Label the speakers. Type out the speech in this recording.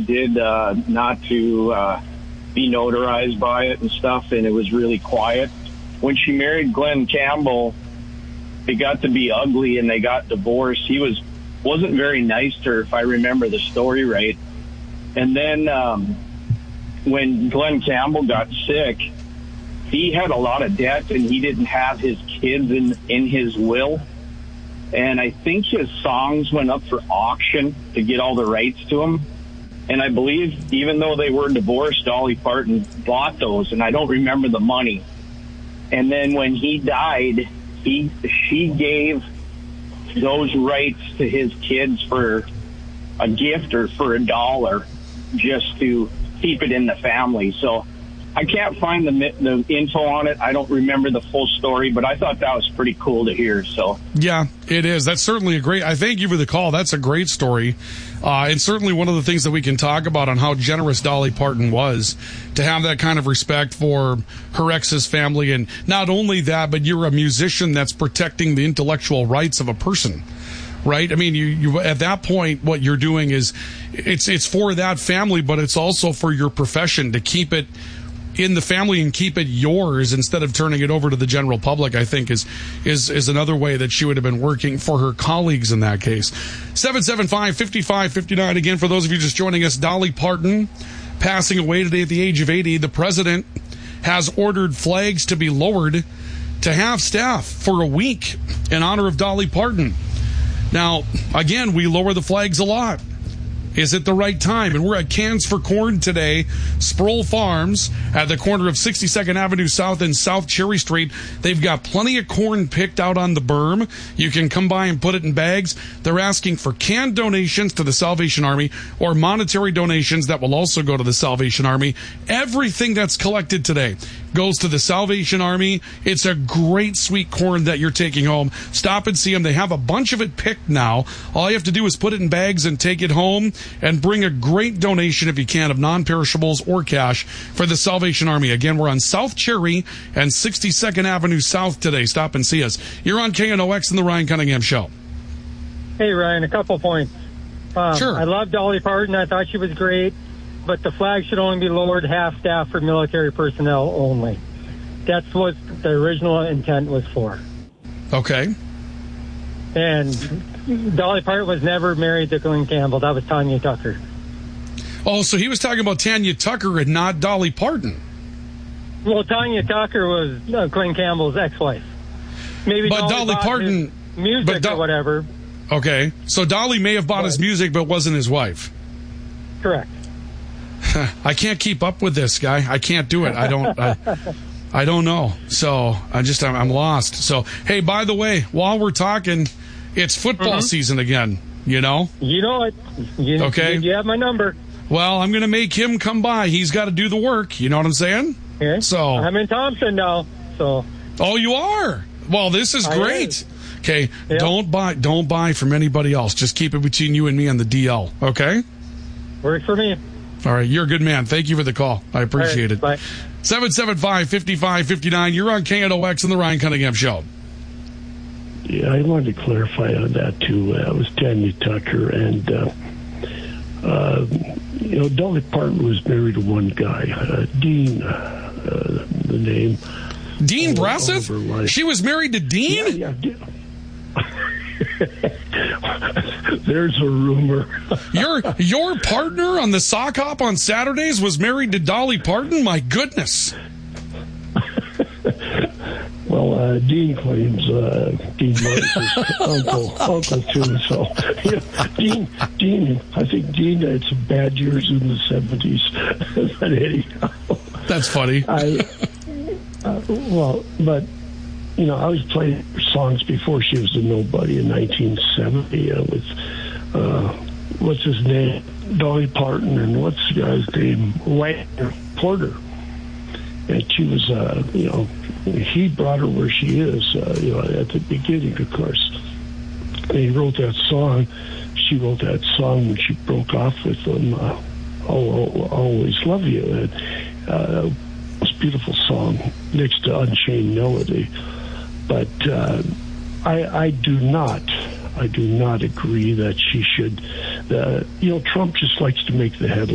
Speaker 1: did not to be notarized by it and stuff, and it was really quiet. When she married Glenn Campbell, it got to be ugly, and they got divorced. He wasn't very nice to her, if I remember the story right. And then when Glenn Campbell got sick, he had a lot of debt, and he didn't have his kids in his will. And I think his songs went up for auction to get all the rights to them. And I believe even though they were divorced, Dolly Parton bought those, and I don't remember the money. And then when he died, she gave those rights to his kids for a gift or for $1 just to keep it in the family. So I can't find the info on it. I don't remember the full story, but I thought that was pretty cool to hear. So
Speaker 2: yeah, it is. That's certainly I thank you for the call. That's a great story. And certainly one of the things that we can talk about on how generous Dolly Parton was to have that kind of respect for her ex's family. And not only that, but you're a musician that's protecting the intellectual rights of a person. Right? I mean, you at that point, what you're doing is it's for that family, but it's also for your profession to keep it in the family and keep it yours instead of turning it over to the general public, I think is another way that she would have been working for her colleagues in that case. 775-5559. Again, for those of you just joining us, Dolly Parton passing away today at the age of 80. The president has ordered flags to be lowered to half staff for a week in honor of Dolly Parton. Now, again, we lower the flags a lot. Is it the right time? And we're at Cans for Corn today, Sproul Farms, at the corner of 62nd Avenue South and South Cherry Street. They've got plenty of corn picked out on the berm. You can come by and put it in bags. They're asking for canned donations to the Salvation Army or monetary donations that will also go to the Salvation Army. Everything that's collected today goes to the Salvation Army. It's a great sweet corn that you're taking home. Stop and see them. They have a bunch of it picked now. All you have to do is put it in bags and take it home and bring a great donation, if you can, of non-perishables or cash for the Salvation Army. Again, we're on South Cherry and 62nd Avenue South today. Stop and see us. You're on KNOX and the Ryan Cunningham Show.
Speaker 3: Hey, Ryan, a couple points.
Speaker 2: Sure.
Speaker 3: I love Dolly Parton. I thought she was great. But the flag should only be lowered half staff for military personnel only. That's what the original intent was for.
Speaker 2: Okay.
Speaker 3: And Dolly Parton was never married to Glenn Campbell. That was Tanya Tucker.
Speaker 2: Oh, so he was talking about Tanya Tucker and not Dolly Parton.
Speaker 3: Well, Tanya Tucker was Glenn Campbell's ex-wife. Maybe
Speaker 2: but Dolly Parton...
Speaker 3: music or whatever.
Speaker 2: Okay. So Dolly may have bought his music, but wasn't his wife.
Speaker 3: Correct.
Speaker 2: I can't keep up with this guy. I can't do it. I don't know. So I'm lost. So, hey, by the way, while we're talking, it's football season again, you know?
Speaker 3: You know it.
Speaker 2: Okay.
Speaker 3: You have my number.
Speaker 2: Well, I'm going to make him come by. He's got to do the work. You know what I'm saying?
Speaker 3: Okay.
Speaker 2: So
Speaker 3: I'm in Thompson now. So.
Speaker 2: Oh, you are? Well, this is great. Okay. Yep. Don't buy from anybody else. Just keep it between you and me on the DL. Okay?
Speaker 3: Works for me.
Speaker 2: All right, you're a good man. Thank you for the call. I appreciate it.
Speaker 3: Bye.
Speaker 2: 775-5559. You're on KNOX and the Ryan Cunningham Show.
Speaker 4: Yeah, I wanted to clarify on that, too. It was Tanya Tucker. And, Dolly Parton was married to one guy, Dean, the name.
Speaker 2: Dean Brasseth? She was married to Dean?
Speaker 4: Yeah. There's a rumor.
Speaker 2: Your partner on the sock hop on Saturdays was married to Dolly Parton? My goodness.
Speaker 4: Well, Dean claims Dean Martin's uncle too. So, Dean, I think Dean had some bad years in the 70s. But anyhow,
Speaker 2: that's funny.
Speaker 4: I was playing songs before she was a nobody in 1970 with, what's his name? Dolly Parton, and what's the guy's name? Wagner Porter. And she was, he brought her where she is, at the beginning, of course. And he wrote that song. She wrote that song when she broke off with him, I'll Always Love You. And, it's a beautiful song next to Unchained Melody. But I do not agree that she should. Trump just likes to make the headlines.